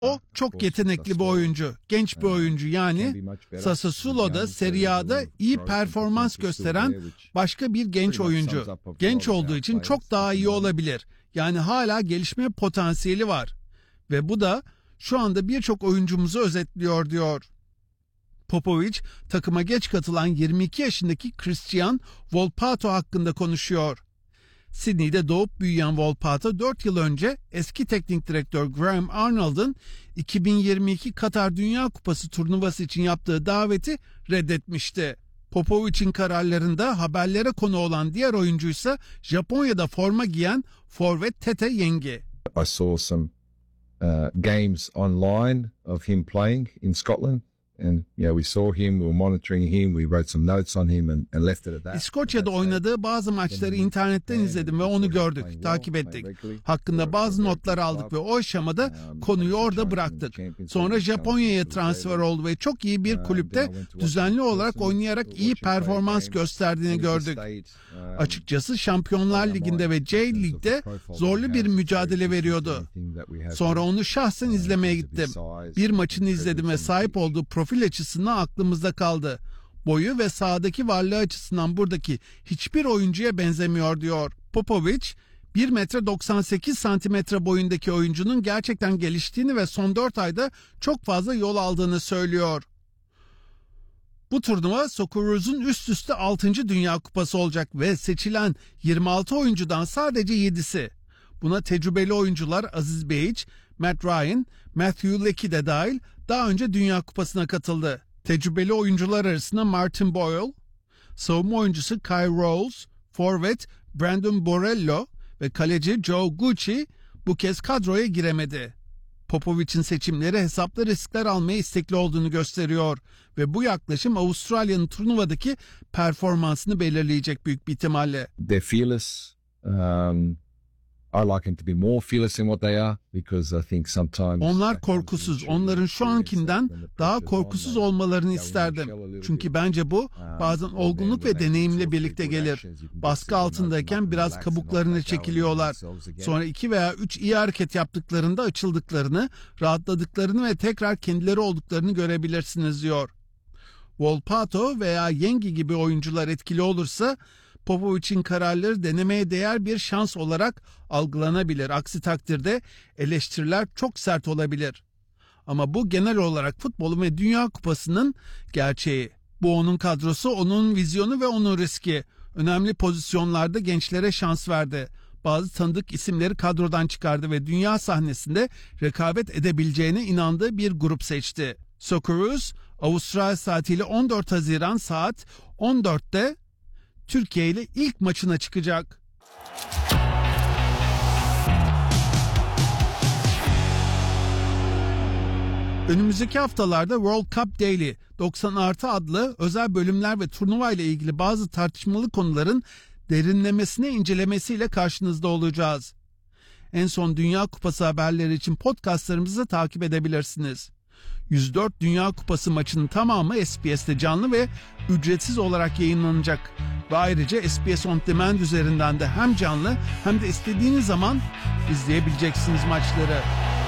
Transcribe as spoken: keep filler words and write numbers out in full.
O çok yetenekli bir oyuncu, genç bir oyuncu yani Sassuolo da Serie A'da iyi performans gösteren başka bir genç oyuncu. Genç olduğu için çok daha iyi olabilir. Yani hala gelişme potansiyeli var. Ve bu da şu anda birçok oyuncumuzu özetliyor diyor. Popovic, takıma geç katılan yirmi iki yaşındaki Christian Volpato hakkında konuşuyor. Sydney'de doğup büyüyen Volpato dört yıl önce eski teknik direktör Graham Arnold'un iki bin yirmi iki Katar Dünya Kupası turnuvası için yaptığı daveti reddetmişti. Popovic'in kararlarında haberlere konu olan diğer oyuncuysa Japonya'da forma giyen forvet Tete Yengi. I saw some uh, games online of him playing in Scotland. And yeah, we saw him, we were monitoring him, we wrote some notes on him and, and left it at that. İskoçya'da oynadığı bazı maçları internetten izledim ve onu gördük, takip ettik. Hakkında bazı notlar aldık ve o aşamada konuyu orada bıraktık. Sonra Japonya'ya transfer oldu ve çok iyi bir kulüpte düzenli olarak oynayarak iyi performans gösterdiğini gördük. Açıkçası Şampiyonlar Ligi'nde ve J League'de zorlu bir mücadele veriyordu. Sonra onu şahsen izlemeye gittim. Bir maçını izledim ve sahip olduğu profil açısından aklımızda kaldı. Boyu ve sahadaki varlığı açısından buradaki hiçbir oyuncuya benzemiyor diyor. Popovic, bir metre doksan sekiz santimetre boyundaki oyuncunun gerçekten geliştiğini ve son dört ayda çok fazla yol aldığını söylüyor. Bu turnuva Socceroos'un üst üste altıncı Dünya Kupası olacak ve seçilen yirmi altı oyuncudan sadece yedisi. Buna tecrübeli oyuncular Aziz Behic, Matt Ryan, Matthew Leckie de dahil daha önce Dünya Kupası'na katıldı. Tecrübeli oyuncular arasında Martin Boyle, savunma oyuncusu Kyle Rowles, forvet Brandon Borrello ve kaleci Joe Gucci bu kez kadroya giremedi. Popovic'in seçimleri hesaplı riskler almaya istekli olduğunu gösteriyor ve bu yaklaşım Avustralya'nın turnuvadaki performansını belirleyecek büyük bir ihtimalle. They're fearless. Um... I like them to be more fearless in what they are because I think sometimes onlar korkusuz. Onların şu ankinden daha korkusuz olmalarını isterdim. Çünkü bence bu bazen olgunluk ve deneyimle birlikte gelir. Baskı altındayken biraz kabuklarını çekiliyorlar. Sonra iki veya üç iyi hareket yaptıklarında açıldıklarını, rahatladıklarını ve tekrar kendileri olduklarını görebilirsiniz diyor. Volpato veya Yengi gibi oyuncular etkili olursa Popovic'in kararları denemeye değer bir şans olarak algılanabilir. Aksi takdirde eleştiriler çok sert olabilir. Ama bu genel olarak futbolun ve Dünya Kupası'nın gerçeği. Bu onun kadrosu, onun vizyonu ve onun riski. Önemli pozisyonlarda gençlere şans verdi. Bazı tanıdık isimleri kadrodan çıkardı ve dünya sahnesinde rekabet edebileceğine inandığı bir grup seçti. Socceroos, Avustralya saatiyle on dört Haziran saat on dörtte Türkiye ile ilk maçına çıkacak. Önümüzdeki haftalarda World Cup Daily doksan artı adlı özel bölümler ve turnuva ile ilgili bazı tartışmalı konuların derinlemesine incelemesiyle karşınızda olacağız. En son Dünya Kupası haberleri için podcastlarımızı takip edebilirsiniz. yüz dört Dünya Kupası maçının tamamı S B S'te canlı ve ücretsiz olarak yayınlanacak. Ve ayrıca S B S On Demand üzerinden de hem canlı hem de istediğiniz zaman izleyebileceksiniz maçları.